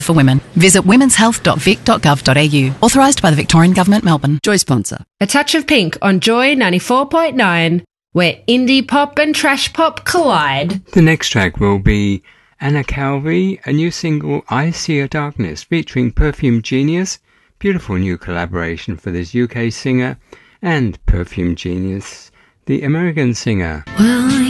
for women. Visit womenshealth.vic.gov.au. Authorised by the Victorian Government, Melbourne. Joy sponsor. A Touch of Pink on Joy 94.9, where indie pop and trash pop collide. The next track will be Anna Calvi, a new single, I See a Darkness, featuring Perfume Genius. Beautiful new collaboration for this UK singer and Perfume Genius, the American singer. Well,